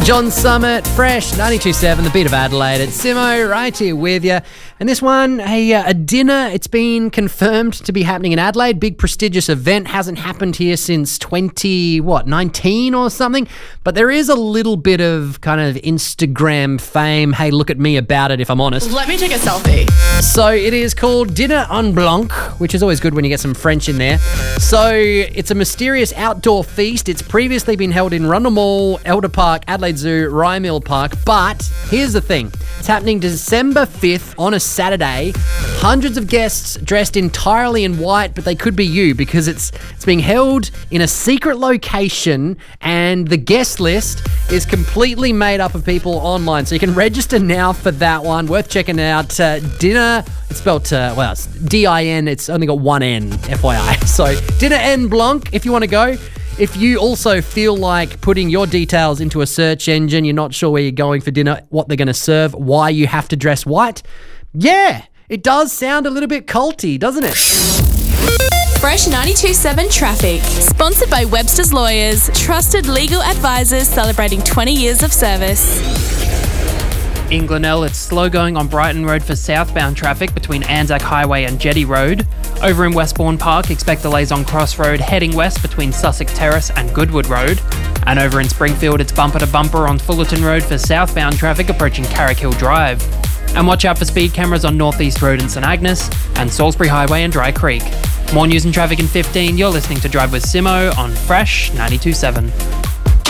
John Summit, Fresh, 92.7, the beat of Adelaide. It's Simo right here with you. And this one, a dinner, it's been confirmed to be happening in Adelaide. Big prestigious event, hasn't happened here since 19 or something. But there is a little bit of kind of Instagram fame, hey, look at me about it if I'm honest. Let me take a selfie. So it is called Dinner en Blanc, which is always good when you get some French in there. So it's a mysterious outdoor feast. It's previously been held in Rundle Mall, Elder Park, Adelaide Zoo, Rymill Park. But here's the thing. It's happening December 5th on a Saturday. Hundreds of guests dressed entirely in white, but they could be you because it's being held in a secret location and the guest list is completely made up of people online. So you can register now for that one. Worth checking out. Dinner, it's spelled, it's D-I-N. It's only got one N, FYI. So Dinner en Blanc if you want to go. If you also feel like putting your details into a search engine, you're not sure where you're going for dinner, what they're going to serve, why you have to dress white, yeah, it does sound a little bit culty, doesn't it? Fresh 92.7 Traffic. Sponsored by Webster's Lawyers, trusted legal advisors celebrating 20 years of service. In Glenelg, it's slow going on Brighton Road for southbound traffic between Anzac Highway and Jetty Road. Over in Westbourne Park, expect delays on Cross Road heading west between Sussex Terrace and Goodwood Road. And over in Springfield, it's bumper to bumper on Fullerton Road for southbound traffic approaching Carrick Hill Drive. And watch out for speed cameras on North East Road in St Agnes and Salisbury Highway and Dry Creek. More news and traffic in 15, you're listening to Drive with Simo on Fresh 92.7.